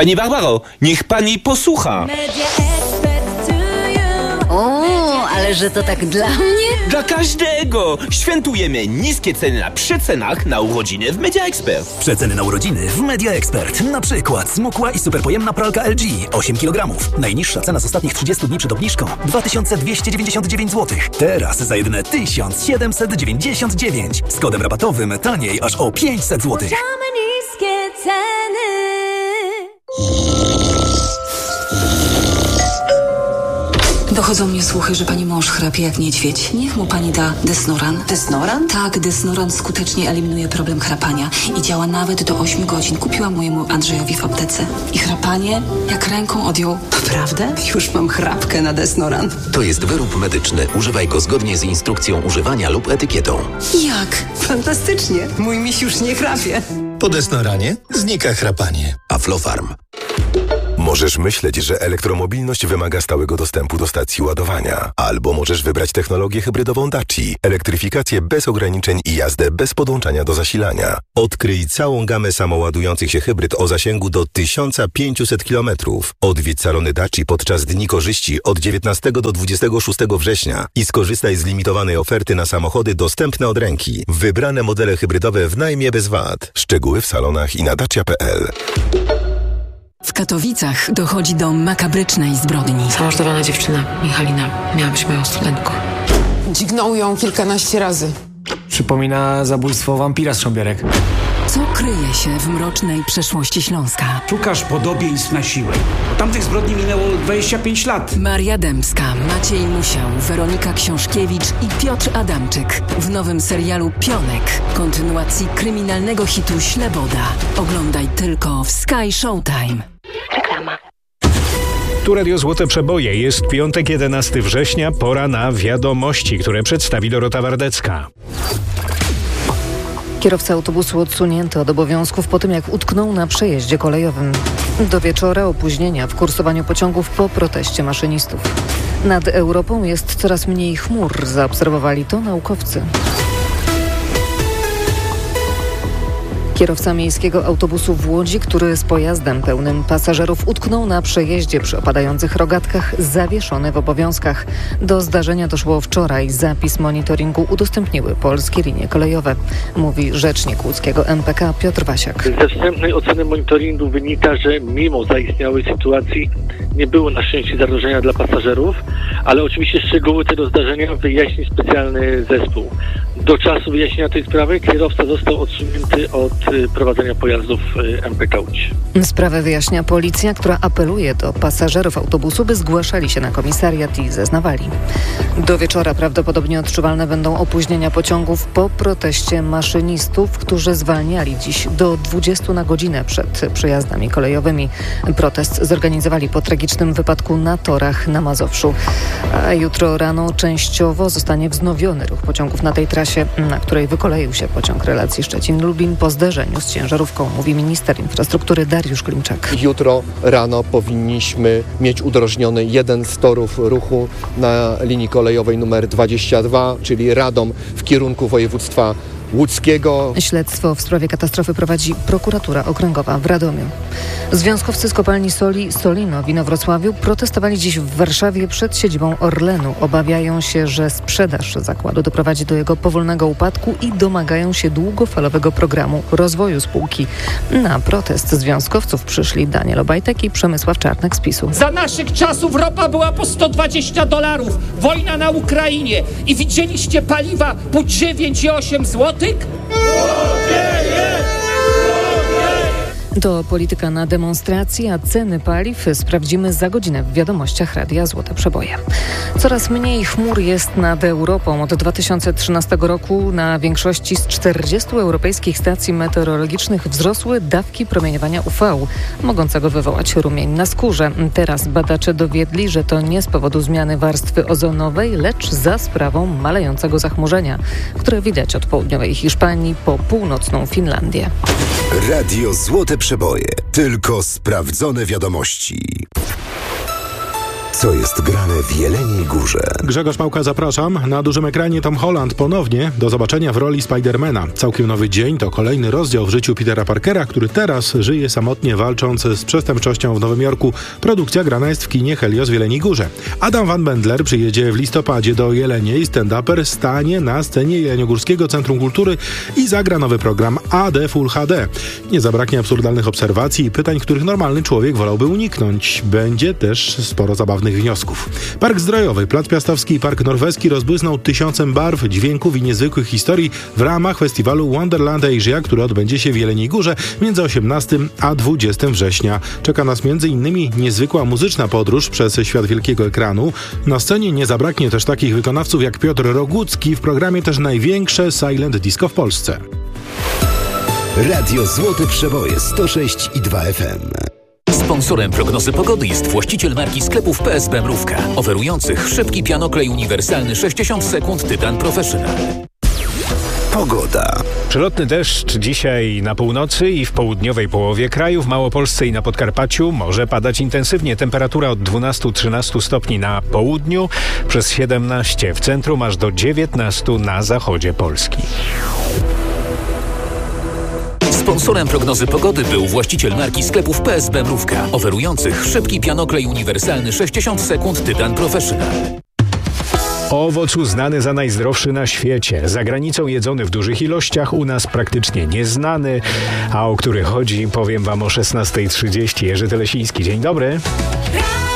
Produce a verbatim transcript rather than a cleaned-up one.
Pani Barbaro, niech pani posłucha. O, ale że to tak dla mnie? Dla każdego! Świętujemy niskie ceny na przecenach na urodziny w Media Expert. Przeceny na urodziny w Media Expert. Na przykład smukła i superpojemna pralka L G osiem kilogramów. Najniższa cena z ostatnich trzydziestu dni przed obniżką dwa tysiące dwieście dziewięćdziesiąt dziewięć złotych. Teraz za jedyne tysiąc siedemset dziewięćdziesiąt dziewięć. Z kodem rabatowym taniej aż o pięćset złotych. niskie ceny. Dochodzą mnie słuchy, że pani mąż chrapie jak niedźwiedź. Niech mu pani da Desnoran. Desnoran? Tak, Desnoran skutecznie eliminuje problem chrapania i działa nawet do ośmiu godzin. Kupiłam mojemu Andrzejowi w aptece. I chrapanie jak ręką odjął. Naprawdę? Już mam chrapkę na Desnoran. To jest wyrób medyczny. Używaj go zgodnie z instrukcją używania lub etykietą. Jak? Fantastycznie. Mój miś już nie chrapie. Po Desnoranie znika chrapanie. Aflofarm. Możesz myśleć, że elektromobilność wymaga stałego dostępu do stacji ładowania. Albo możesz wybrać technologię hybrydową Daci, elektryfikację bez ograniczeń i jazdę bez podłączania do zasilania. Odkryj całą gamę samoładujących się hybryd o zasięgu do tysiąc pięćset kilometrów. Odwiedź salony Daci podczas Dni Korzyści od dziewiętnastego do dwudziestego szóstego września i skorzystaj z limitowanej oferty na samochody dostępne od ręki. Wybrane modele hybrydowe w najmie bez V A T. Szczegóły w salonach i na dacia kropka p l. W Katowicach dochodzi do makabrycznej zbrodni. Zamordowana dziewczyna, Michalina, miała być moją studentką. Dźgnął ją kilkanaście razy. Przypomina zabójstwo wampira z Szombiarek. Co kryje się w mrocznej przeszłości Śląska? Szukasz podobieństw na siłę. Od tamtych zbrodni minęło dwadzieścia pięć lat. Maria Dębska, Maciej Musiał, Weronika Książkiewicz i Piotr Adamczyk w nowym serialu Pionek, kontynuacji kryminalnego hitu Śleboda. Oglądaj tylko w Sky Showtime. Reklama. Tu Radio Złote Przeboje. Jest piątek, jedenastego września, pora na wiadomości, które przedstawi Dorota Wardecka. Kierowca autobusu odsunięty od obowiązków po tym, jak utknął na przejeździe kolejowym. Do wieczora opóźnienia w kursowaniu pociągów po proteście maszynistów. Nad Europą jest coraz mniej chmur, zaobserwowali to naukowcy. Kierowca miejskiego autobusu w Łodzi, który z pojazdem pełnym pasażerów utknął na przejeździe przy opadających rogatkach, zawieszony w obowiązkach. Do zdarzenia doszło wczoraj. Zapis monitoringu udostępniły polskie linie kolejowe, mówi rzecznik łódzkiego M P K Piotr Wasiak. Ze wstępnej oceny monitoringu wynika, że mimo zaistniałej sytuacji nie było na szczęście zagrożenia dla pasażerów, ale oczywiście szczegóły tego zdarzenia wyjaśni specjalny zespół. Do czasu wyjaśnienia tej sprawy kierowca został odsunięty od prowadzenia pojazdów M P K Łódź. Sprawę wyjaśnia policja, która apeluje do pasażerów autobusu, by zgłaszali się na komisariat i zeznawali. Do wieczora prawdopodobnie odczuwalne będą opóźnienia pociągów po proteście maszynistów, którzy zwalniali dziś do dwudziestu na godzinę przed przejazdami kolejowymi. Protest zorganizowali po tragicznym wypadku na torach na Mazowszu. A jutro rano częściowo zostanie wznowiony ruch pociągów na tej trasie, na której wykoleił się pociąg relacji Szczecin-Lublin po zderzeniu z ciężarówką, mówi minister infrastruktury Dariusz Klimczak. Jutro rano powinniśmy mieć udrożniony jeden z torów ruchu na linii kolejowej numer dwadzieścia dwa, czyli Radom w kierunku województwa łódzkiego. Śledztwo w sprawie katastrofy prowadzi prokuratura okręgowa w Radomiu. Związkowcy z kopalni soli Solino w Inowrocławiu protestowali dziś w Warszawie przed siedzibą Orlenu. Obawiają się, że sprzedaż zakładu doprowadzi do jego powolnego upadku i domagają się długofalowego programu rozwoju spółki. Na protest związkowców przyszli Daniel Obajtek i Przemysław Czarnek z PiSu. Za naszych czasów ropa była po sto dwadzieścia dolarów, wojna na Ukrainie i widzieliście paliwa po dziewięć i osiem złotych? To polityka na demonstracji, a ceny paliw sprawdzimy za godzinę w wiadomościach Radia Złote Przeboje. Coraz mniej chmur jest nad Europą. Od dwa tysiące trzynastego roku na większości z czterdziestu europejskich stacji meteorologicznych wzrosły dawki promieniowania U V, mogącego wywołać rumień na skórze. Teraz badacze dowiedli, że to nie z powodu zmiany warstwy ozonowej, lecz za sprawą malejącego zachmurzenia, które widać od południowej Hiszpanii po północną Finlandię. Radio Złote Przeboje. Tylko sprawdzone wiadomości. co jest grane w Jeleniej Górze. Grzegorz Małka, zapraszam. Na dużym ekranie Tom Holland ponownie do zobaczenia w roli Spidermana. Całkiem nowy dzień to kolejny rozdział w życiu Petera Parkera, który teraz żyje samotnie walcząc z przestępczością w Nowym Jorku. Produkcja grana jest w kinie Helios w Jeleniej Górze. Adam Van Bendler przyjedzie w listopadzie do Jeleniej. Stand-uper stanie na scenie Jeleniogórskiego Centrum Kultury i zagra nowy program A D Full H D. Nie zabraknie absurdalnych obserwacji i pytań, których normalny człowiek wolałby uniknąć. Będzie też sporo zabawnych wniosków. Park Zdrojowy, Plac Piastowski i Park Norweski rozbłysnął tysiącem barw, dźwięków i niezwykłych historii w ramach festiwalu Wonderland Asia, który odbędzie się w Jeleniej Górze między osiemnastego a dwudziestego września. Czeka nas między innymi niezwykła muzyczna podróż przez świat wielkiego ekranu. Na scenie nie zabraknie też takich wykonawców jak Piotr Rogucki, w programie też największe silent disco w Polsce. Radio Złote Przeboje sto sześć i dwa F M. Sponsorem prognozy pogody jest właściciel marki sklepów P S B Mrówka, oferujących szybki pianoklej uniwersalny sześćdziesiąt sekund Tytan Professional. Pogoda. Przelotny deszcz dzisiaj na północy i w południowej połowie kraju, w Małopolsce i na Podkarpaciu może padać intensywnie. Temperatura od dwunastu do trzynastu stopni na południu, przez siedemnaście w centrum, aż do dziewiętnastu na zachodzie Polski. Sponsorem prognozy pogody był właściciel marki sklepów P S B Mrówka, oferujących szybki pianoklej uniwersalny sześćdziesiąt sekund Tytan Professional. Owoc uznany za najzdrowszy na świecie. Za granicą jedzony w dużych ilościach, u nas praktycznie nieznany. A o który chodzi, powiem wam o szesnasta trzydzieści. Jerzy Telesiński, dzień dobry.